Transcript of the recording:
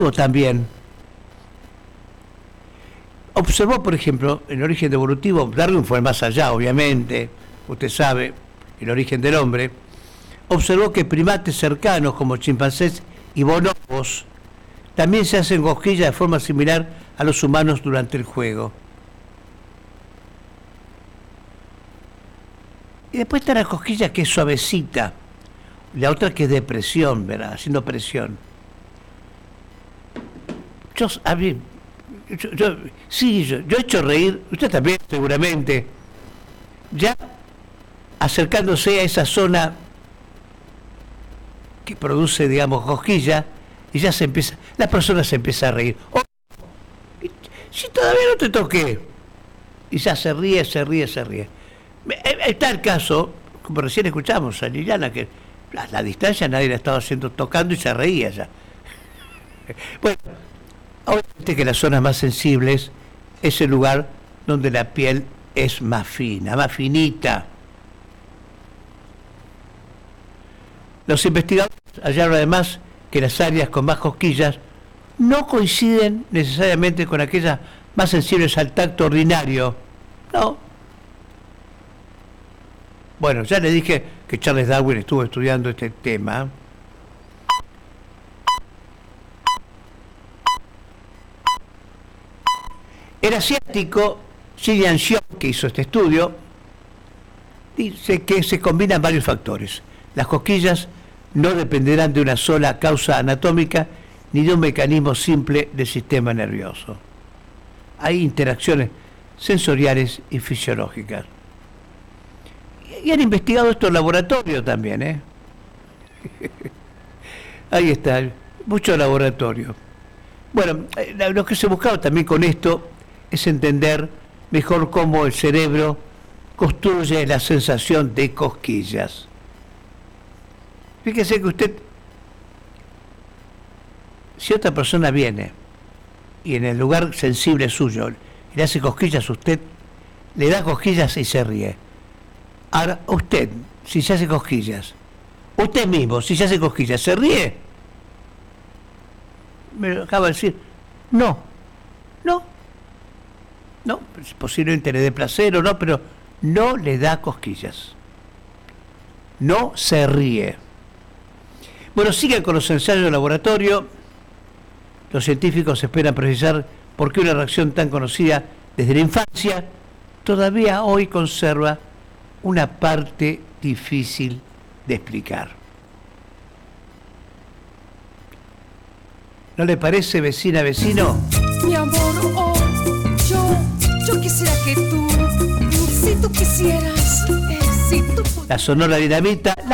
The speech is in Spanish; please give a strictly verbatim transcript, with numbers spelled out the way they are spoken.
también. Observó, por ejemplo, el origen evolutivo, Darwin fue más allá, obviamente, usted sabe, el origen del hombre, observó que primates cercanos como chimpancés y bonobos también se hacen cosquillas de forma similar a los humanos durante el juego. Y después está la cosquilla que es suavecita, la otra que es de presión, ¿verdad? Haciendo presión. Yo, a mí, yo, yo, sí, yo, yo he hecho reír, usted también seguramente, ya acercándose a esa zona que produce, digamos, cosquilla, y ya se empieza, la persona se empieza a reír. Oh, si todavía no te toqué, y ya se ríe, se ríe, se ríe. Está el caso, como recién escuchamos a Liliana, que a la distancia nadie la estaba haciendo tocando y se reía ya. Bueno, obviamente que las zonas más sensibles es el lugar donde la piel es más fina, más finita. Los investigadores hallaron además que las áreas con más cosquillas no coinciden necesariamente con aquellas más sensibles al tacto ordinario. No. Bueno, ya le dije que Charles Darwin estuvo estudiando este tema. El asiático Xilian Xiong, que hizo este estudio, dice que se combinan varios factores. Las cosquillas no dependerán de una sola causa anatómica ni de un mecanismo simple del sistema nervioso. Hay interacciones sensoriales y fisiológicas. Y han investigado esto en laboratorio también, ¿eh? Ahí está, mucho laboratorio. Bueno, lo que se buscaba también con esto es entender mejor cómo el cerebro construye la sensación de cosquillas. Fíjese que usted, si otra persona viene y en el lugar sensible suyo le hace cosquillas a usted, le da cosquillas y se ríe. Ahora, usted, si se hace cosquillas, usted mismo, si se hace cosquillas, ¿se ríe? Me lo acaba de decir. No, no, no, posiblemente le dé placer o no, pero no le da cosquillas. No se ríe. Bueno, sigan con los ensayos de laboratorio. Los científicos esperan precisar por qué una reacción tan conocida desde la infancia todavía hoy conserva una parte difícil de explicar. ¿No le parece, vecina, vecino? Mi amor, oh, yo, yo quisiera que tú, si tú quisieras, eh, si tú... La Sonora Dinamita.